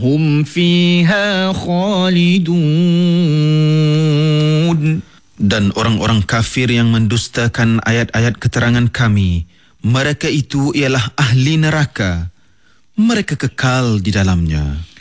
hum fiha khalidun. Dan orang-orang kafir yang mendustakan ayat-ayat keterangan kami, mereka itu ialah ahli neraka. Mereka kekal di dalamnya.